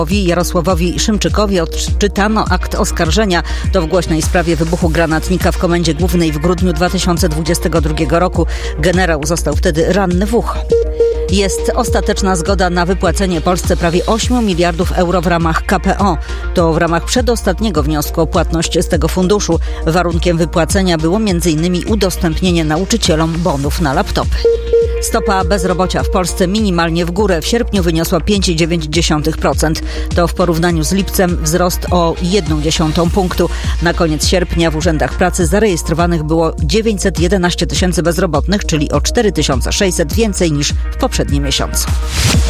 Jarosławowi Szymczykowi odczytano akt oskarżenia. To w głośnej sprawie wybuchu granatnika w Komendzie Głównej w grudniu 2022 roku. Generał został wtedy ranny w ucho. Jest ostateczna zgoda na wypłacenie Polsce prawie 8 miliardów euro w ramach KPO. To w ramach przedostatniego wniosku o płatność z tego funduszu. Warunkiem wypłacenia było m.in. udostępnienie nauczycielom bonów na laptopy. Stopa bezrobocia w Polsce minimalnie w górę. W sierpniu wyniosła 5,9%. To w porównaniu z lipcem wzrost o 0,1 punktu. Na koniec sierpnia w urzędach pracy zarejestrowanych było 911 tysięcy bezrobotnych, czyli o 4600 więcej niż w poprzednim miesiącu.